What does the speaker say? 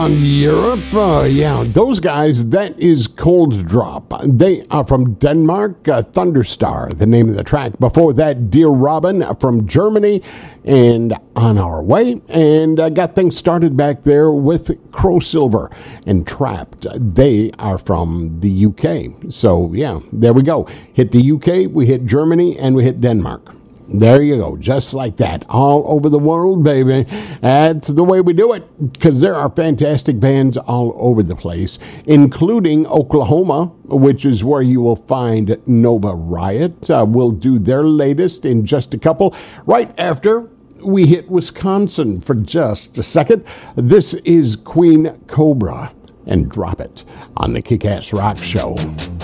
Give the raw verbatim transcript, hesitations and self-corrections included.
Europe, uh, yeah, those guys, that is Cold Drop. They are from Denmark, uh, Thunderstar, the name of the track. Before that, Dear Robin from Germany, and On Our Way. And I uh, got things started back there with Crow Silver and Trapped. They are from the U K. So, yeah, there we go. Hit the U K, we hit Germany, and we hit Denmark. There you go, just like that, all over the world, baby. That's the way we do it, because there are fantastic bands all over the place, including Oklahoma, which is where you will find Nova Riot. Uh, we'll do their latest in just a couple, right after we hit Wisconsin for just a second. This is Queen Cobra, and Drop It on the Kick-Ass Rock Show.